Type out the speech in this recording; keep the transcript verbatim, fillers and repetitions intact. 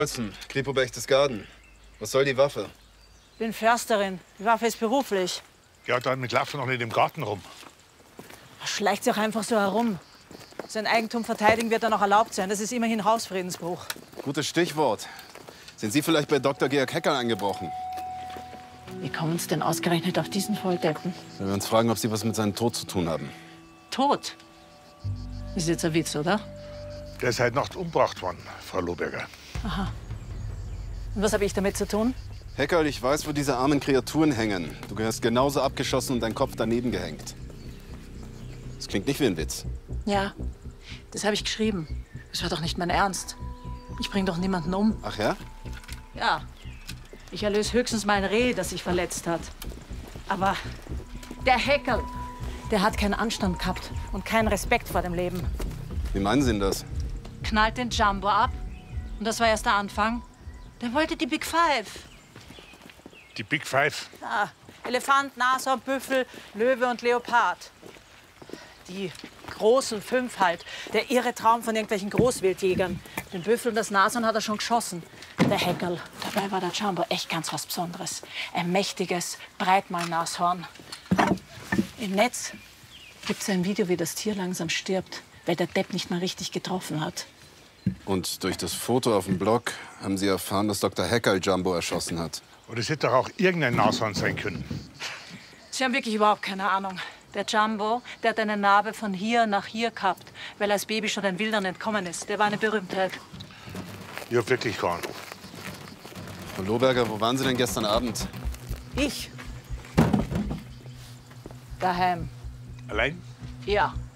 Olsen, Kripo Berchtesgaden. Was soll die Waffe? Bin Försterin. Die Waffe ist beruflich. Ja, damit laufen noch nicht im Garten rum. Schleicht sich auch einfach so herum. Sein Eigentum verteidigen wird dann auch erlaubt sein. Das ist immerhin Hausfriedensbruch. Gutes Stichwort. Sind Sie vielleicht bei Doktor Georg Heckerl eingebrochen? Wie kommen Sie denn ausgerechnet auf diesen Volldeppen? Wenn wir uns fragen, ob Sie was mit seinem Tod zu tun haben. Tod? Ist jetzt ein Witz, oder? Der ist heute Nacht umgebracht worden, Frau Lohberger. Aha. Und was habe ich damit zu tun? Heckerl, ich weiß, wo diese armen Kreaturen hängen. Du gehörst genauso abgeschossen und dein Kopf daneben gehängt. Das klingt nicht wie ein Witz. Ja, das habe ich geschrieben. Das war doch nicht mein Ernst. Ich bringe doch niemanden um. Ach ja? Ja. Ich erlöse höchstens mein Reh, das sich verletzt hat. Aber der Heckerl, der hat keinen Anstand gehabt und keinen Respekt vor dem Leben. Wie meinen Sie denn das? Knallt den Jumbo ab. Und das war erst der Anfang. Der wollte die Big Five. Die Big Five. Ah, Elefant, Nashorn, Büffel, Löwe und Leopard. Die großen fünf halt. Der irre Traum von irgendwelchen Großwildjägern. Den Büffel und das Nashorn hat er schon geschossen. Der Heckerl. Dabei war der Jumbo echt ganz was Besonderes. Ein mächtiges Breitmaul-Nashorn. Im Netz gibt es ein Video, wie das Tier langsam stirbt, weil der Depp nicht mal richtig getroffen hat. Und durch das Foto auf dem Blog haben Sie erfahren, dass Doktor Heckerl Jumbo erschossen hat. Und es hätte doch auch irgendein Nashorn sein können. Sie haben wirklich überhaupt keine Ahnung. Der Jumbo, der hat eine Narbe von hier nach hier gehabt, weil er als Baby schon den Wildern entkommen ist. Der war eine Berühmtheit. Ich hab wirklich keine Ahnung. Frau Lohberger, wo waren Sie denn gestern Abend? Ich? Daheim. Allein? Ja.